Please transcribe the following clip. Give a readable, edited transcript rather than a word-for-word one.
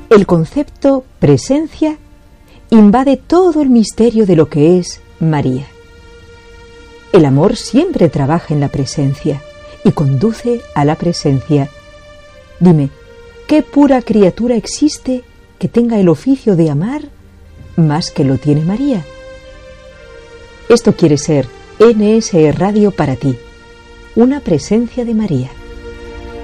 El concepto presencia invade todo el misterio de lo que es María. El amor siempre trabaja en la presencia y conduce a la presencia. Dime, ¿qué pura criatura existe que tenga el oficio de amar más que lo tiene María? Esto quiere ser NSE Radio para ti, una presencia de María.